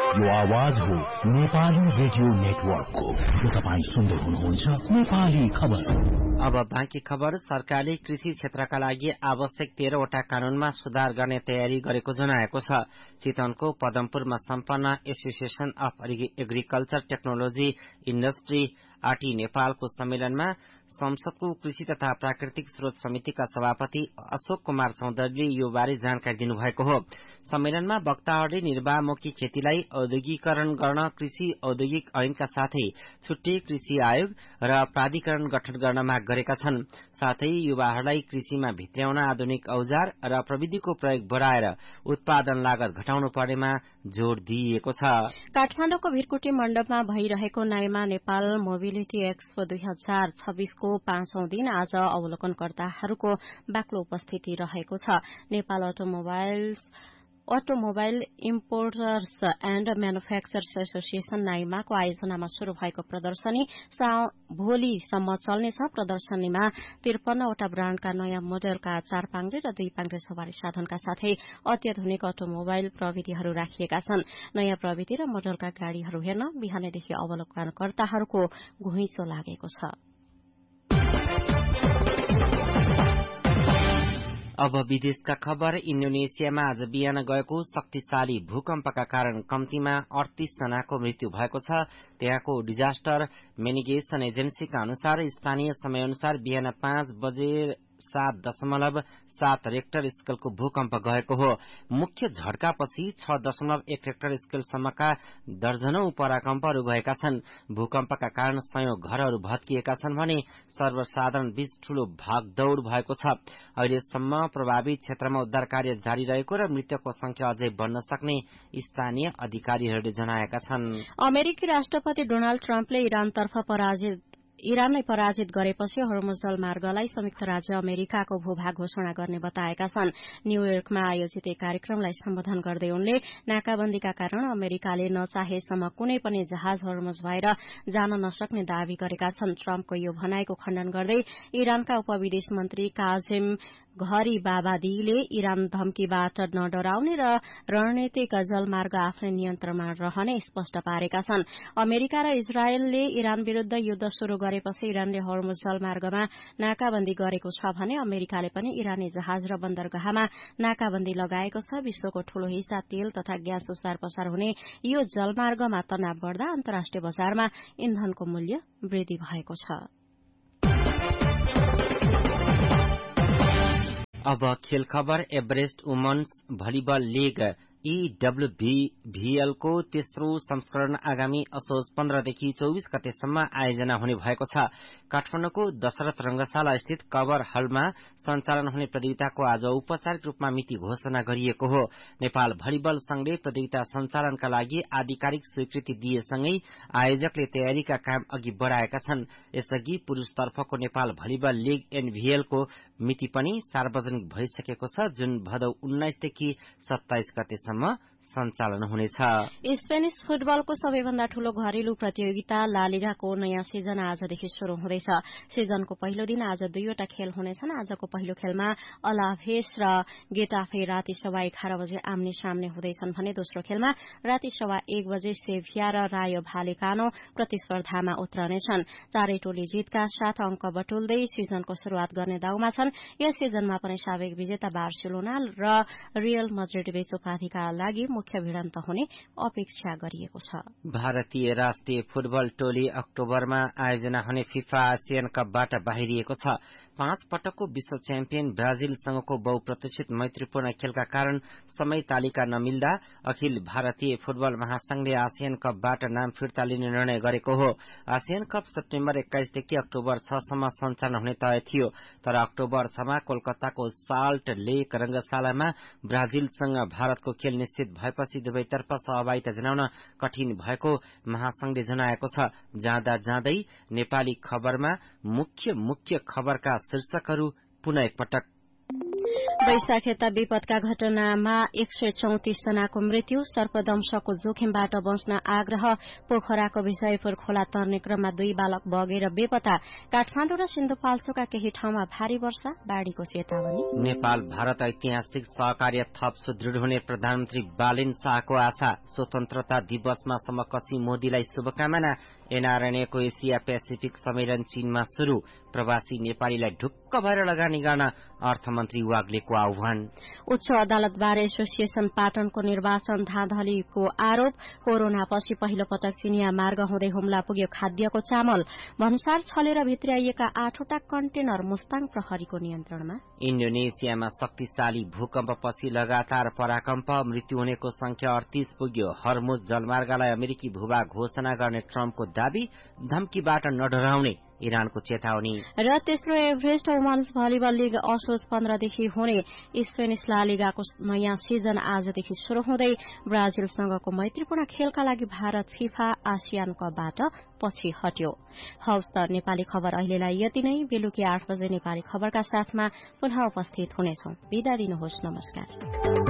यो आवाज हो नेपाली रेडियो नेटवर्कको। तपाई सुन्दै हुनुहुन्छ नेपाली खबर। अब बाँकी खबर। सरकारले कृषि क्षेत्रका लागि आवश्यक 13 वटा कानूनमा सुधार गर्ने तयारी गरेको जनाएको छ। चितवनको पदमपुरमा सम्पन्न association of agriculture technology industry आटी नेपालको सम्मेलनमा संसदको कृषि तथा प्राकृतिक स्रोत समितिका सभापति अशोक कुमार चौधरीले यो बारे जानकारी दिनुभएको हो। सम्मेलनमा वक्ताहरूले निर्वाहमुखी खेतीलाई औद्योगिकरण गर्न कृषि औद्योगिक ऐनका साथै छुट्टै कृषि आयोग र प्राधिकरण गठन गर्न माग गरेका छन्। साथै युवाहरूलाई कृषिमा भित्र्याउन आधुनिक औजार र प्रविधिको प्रयोग बढ़ाएर उत्पादन लागत घटाउनु पर्नेमा जोड़ दिइएको छ। काठमाडौँको भिरकुटी मण्डपमा भइरहेको नाइमा नेपाल मोबिलिटी एक्सपो 2026 को 5औं दिन आज अवलोकनकर्ताहरूको बाक्लो उपस्थिति रहेको छ। Nepal automobile importers and manufacturers association नाइमाको आयोजनामा शुरू भएको प्रदर्शनी भोलिसम्म चल्नेछ। प्रदर्शनीमा 53 वटा ब्राण्डका नयाँ मोडलका 4 पाङ्ग्रे र 2 पाङ्ग्रे सवारी साधनका साथै अत्याधुनिक अटोमोबाइल प्रविधिहरू राखिएका छन्। नयाँ प्रविधि र मोडलका गाड़ीहरू हेर्न बिहानैदेखि अवलोकनकर्ताहरूको घुइँचो लागेको छ। अब विदेशका खबर। इन्डोनेसियामा आज बिहान गएको शक्तिशाली भूकम्पका कारण कम्तीमा 38 जनाको मृत्यु भएको छ। त्यहाँको डिजास्टर मेनिगेसन एजेन्सीका अनुसार स्थानीय समय अनुसार बिहान 5:07.7 रेक्टर स्केलको भूकम्प गएको हो। मुख्य झड्कापछि 6.1 रेक्टर स्केलसम्मका दर्जनौं पराकम्पहरू गएका छन्। भूकम्पका कारण सयौं घरहरू भत्किएका छन् भने सर्वसाधारण बीच ठूलो भागदौड़ भएको छ। अहिलेसम्म प्रभावित क्षेत्रमा उद्धार कार्य जारी रहेको र मृतकको संख्या अझै बढ्न सक्ने स्थानीय अधिकारीहरूले जनाएका छन्। अमेरिकी राष्ट्रपति डोनाल्ड ट्रम्पले इरानलाई पराजित गरेपछि हर्मुज जलमार्गलाई संयुक्त राज्य अमेरिकाको भूभाग घोषणा गर्ने बताएका छन्। न्यूयोर्कमा आयोजित एक कार्यक्रमलाई सम्बोधन गर्दै उनले नाकाबन्दीका कारण अमेरिकाले नचाहेसम्म कुनै पनि जहाज हर्मुज भएर जान नसक्ने दावी गरेका छन्। ट्रम्पको यो भनाईको खण्डन गर्दै इरानका उपविदेश मन्त्री काजेम घरिबाबादीले इरान धम्कीबाट नडराउने र रणनीतिक जलमार्ग आफ्नै नियन्त्रणमा रहने स्पष्ट पारेका छन्। अमेरिका र इजरायलले इरान विरूद्ध युद्ध शुरू गरेपछि इरानले हर्मुज जलमार्गमा नाकाबन्दी गरेको छ भने अमेरिकाले पनि इरानी जहाज र बन्दरगाहमा नाकाबन्दी लगाएको छ। विश्वको ठूलो हिस्सा तेल तथा ग्यास ओसार पसार हुने यो जलमार्गमा तनाव बढ्दा अन्तर्राष्ट्रिय बजारमा इन्धनको मूल्य वृद्धि भएको छ। अब खेल खबर। Everest women's volleyball league EWBVL को तेस्रो संस्करण आगामी असोज 15 देखि 24 गतेसम्म आयोजना हुने भएको छ। काठमाडौँको दशरथ रंगशाला स्थित कवर हलमा सञ्चालन हुने प्रतियोगिताको आज औपचारिक रूपमा मिति घोषणा गरिएको हो। नेपाल भलिबल संघले प्रतियोगिता सञ्चालनका लागि आधिकारिक स्वीकृति दिएसँगै आयोजकले तयारीका काम अघि बढ़ाएका छन्। यसअघि पुरूषतर्फको नेपाल भलिबल लीग NVL को मिति पनि सार्वजनिक भइसकेको छ, जुन भदौ 19 देखि 27 गतेसम्म सञ्चालन हुनेछ। स्पेनिश फुटबलको सबैभन्दा ठूलो घरेलु प्रतियोगिता ला लिगाको नयाँ सिजन आजदेखि शुरू हुँदैछ। सिजनको पहिलो दिन आज 2 वटा खेल हुनेछन्। आजको पहिलो खेलमा अलाभेस र गेटाफे राति 11:15 बजे आम्ने सामने हुँदैछन् भने दोस्रो खेलमा राति 1:15 बजे सेभिया र रायो भालेकानो प्रतिस्पर्धामा उत्रनेछन्। चारै टोली जितका साथ अंक बटुल्दै सिजनको शुरूआत गर्ने दाउमा छन्। यस सिजनमा पनि सावेक विजेता बार्सिलोना र रियल मद्रिड बीच उपाधिका लागि मुख्य भिडन्त हुने अपेक्षा गरिएको छ। भारतीय राष्ट्रिय फुटबल टोली अक्टोबरमा आयोजना हुने फिफा एशियन कपबाट बाहिरिएको छ। 5 पटकको विश्व च्याम्पियन ब्राजिलसँगको बहुप्रतिष्ठित मैत्रीपूर्ण खेलका कारण समय तालिका नमिल्दा अखिल भारतीय फुटबल महासंघले एशियन कपबाट नाम फिर्ता लिने निर्णय गरेको हो। एशियन कप सेप्टेम्बर 21 देखि अक्टोबर 6 सम्म सञ्चालन हुने तय थियो, तर अक्टोबर 6 मा कोलकाताको साल्ट लेक रंगशालामा ब्राजिलसँग भारतको खेल निश्चित भएपछि दुवैतर्फ सहभागिता जनाउन कठिन भएको महासंघले जनाएको छ। जाँदा जाँदै नेपाली खबरमा मुख्य खबरका शीर्षकहरू पुनः एकपटक। वैशाखेता विपदका घटनामा 134 जनाको मृत्यु, सर्पदंशको जोखिमबाट बच्न आग्रह, पोखराको विजयपुर खोला तर्ने क्रममा 2 बालक बगेर बेपत्ता, काठमाडौँ र सिन्धुपाल्चोकका केही ठाउँमा भारी वर्षा, बाढ़ीको चेतावनी। नेपाल भारत ऐतिहासिक सहकार्य थप सुदृढ हुने प्रधानमन्त्री बालेन शाहको आशा, स्वतन्त्रता दिवसमा समकक्षी मोदीलाई शुभकामना। एनआरएनएको एसिया पेसिफिक सम्मेलन चीनमा शुरू, प्रवासी नेपालीलाई ढुक्क भएर लगानी गर्न अर्थमन्त्री वाग्लेको आह्वान। उच्च अदालत बार एसोसिएसन पाटनको निर्वाचन धाँधलीको आरोप, कोरोनापछि पहिलो पटक चिनिया मार्ग हुँदै हुम्ला पुग्यो खाद्यको चामल, भन्सार छलेर भित्र्याइएका 8वटा कन्टेनर मुस्ताङ प्रहरीको नियन्त्रणमा। इण्डोनेसियामा शक्तिशाली भूकम्पपछि लगातार पराकम्प, मृत्यु हुनेको संख्या 38 पुग्यो। हर्मुज जलमार्गलाई अमेरिकी भूभाग घोषणा गर्ने ट्रम्पको दावी, धम्कीबाट नडराउने इरानको चेतावनी। र तेस्रो एभरेस्ट वुमन्स भलिबल लीग असोज 15 देखि हुने स्पेनिश ला लिगाको नयाँ सिजन आजदेखि शुरू हुँदै ब्राजिलसँगको मैत्रीपूर्ण खेलका लागि भारत फिफा आसियान कपबाट पछि हट्यो। हवस् त नेपाली खबर अहिलेलाई यति नै। बेलुकी 8 बजे नेपाली खबरका साथमा पुनः उपस्थित हुनेछौं। बिदा दिनुहोस्, नमस्कार।